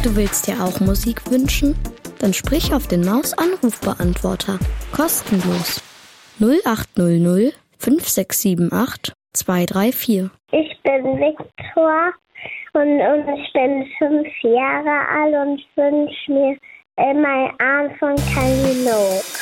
Du willst dir auch Musik wünschen? Dann sprich auf den Maus-Anrufbeantworter. Kostenlos. 0800 5678 234. Ich bin Viktor und ich bin 5 Jahre alt und wünsche mir My Aunt von Kylie Minogue.